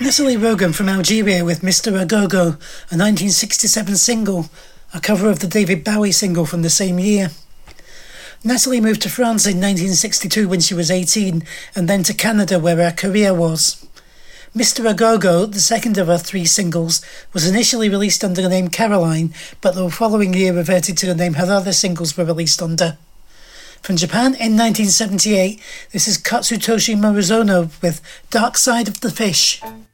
Natalie Rogan from Algeria with Mr. Agogo, a 1967 single, a cover of the David Bowie single from the same year. Natalie moved to France in 1962 when she was 18, and then to Canada where her career was. Mr. Agogo, the second of her three singles, was initially released under the name Caroline, but the following year reverted to the name her other singles were released under. From Japan in 1978, this is Katsutoshi Morizono with Dark Side of the Fish.